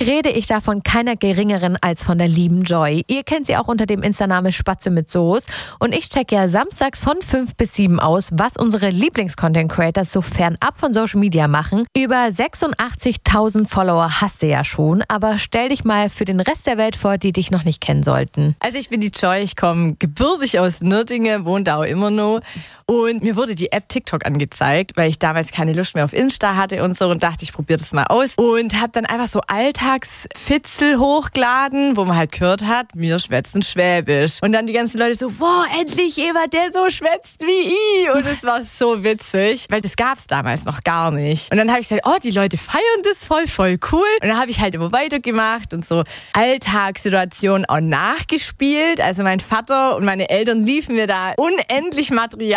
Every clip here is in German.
rede ich da von keiner geringeren als von der lieben Joy. Ihr kennt sie auch unter dem Insta-Name Spatze mit Soße. Und ich check ja samstags von 5 bis 7 aus, was unsere Lieblings-Content-Creators so fernab von Social Media machen. Über 86.000 Follower hast du ja schon, aber stell dich mal für den Rest der Welt vor, die dich noch nicht kennen sollten. Also ich bin die Joy, ich komme gebürtig aus Nördingen, wohne da auch immer noch. Und mir wurde die App TikTok angezeigt, weil ich damals keine Lust mehr auf Insta hatte und so und dachte, ich probiere das mal aus. Und habe dann einfach so Alltagsfitzel hochgeladen, wo man halt gehört hat, wir schwätzen Schwäbisch. Und dann die ganzen Leute so, wow, endlich jemand, der so schwätzt wie ich. Und es war so witzig, weil das gab's damals noch gar nicht. Und dann habe ich gesagt, oh, die Leute feiern das voll cool. Und dann habe ich halt immer weitergemacht und so Alltagssituationen auch nachgespielt. Also mein Vater und meine Eltern liefen mir da unendlich Material.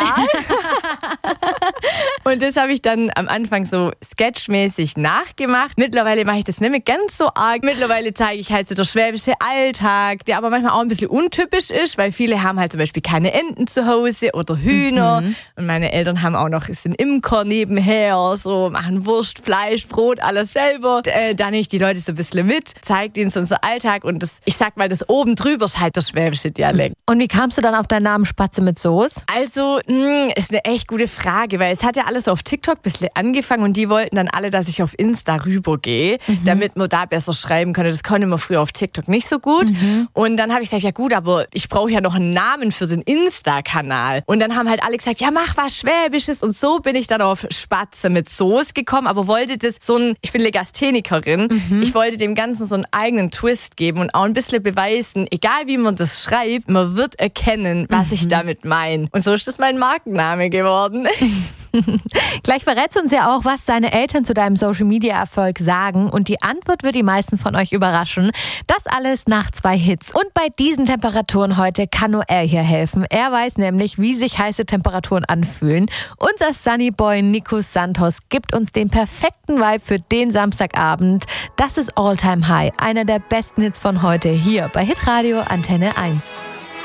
Und das habe ich dann am Anfang so sketchmäßig nachgemacht. Mittlerweile mache ich das nicht mehr ganz so arg. Mittlerweile zeige ich halt so der schwäbische Alltag, der aber manchmal auch ein bisschen untypisch ist, weil viele haben halt zum Beispiel keine Enten zu Hause oder Hühner. Und meine Eltern haben auch noch, sind Imker nebenher, so machen Wurst, Fleisch, Brot, alles selber. Da nehme ich die Leute so ein bisschen mit, zeige ihnen so unser Alltag und das, ich sag mal, das oben drüber ist halt der schwäbische Dialekt. Und wie kamst du dann auf deinen Namen Spatze mit Soße? Also, ist eine echt gute Frage, weil es hat ja alles auf TikTok ein bisschen angefangen und die wollten dann alle, dass ich auf Insta rübergehe, damit man da besser schreiben konnte. Das konnte man früher auf TikTok nicht so gut. Und dann habe ich gesagt, ja gut, aber ich brauche ja noch einen Namen für den Insta-Kanal. Und dann haben halt alle gesagt, ja mach was Schwäbisches. Und so bin ich dann auf Spatze mit Soße gekommen, aber wollte das ich bin Legasthenikerin, ich wollte dem Ganzen so einen eigenen Twist geben und auch ein bisschen beweisen, egal wie man das schreibt, man wird erkennen, was ich damit meine. Und so ist das mein Markenname geworden. Gleich verrätst du uns ja auch, was deine Eltern zu deinem Social-Media-Erfolg sagen. Und die Antwort wird die meisten von euch überraschen. Das alles nach 2 Hits. Und bei diesen Temperaturen heute kann nur er hier helfen. Er weiß nämlich, wie sich heiße Temperaturen anfühlen. Unser Sunnyboy Nico Santos gibt uns den perfekten Vibe für den Samstagabend. Das ist All Time High, einer der besten Hits von heute hier bei Hitradio Antenne 1.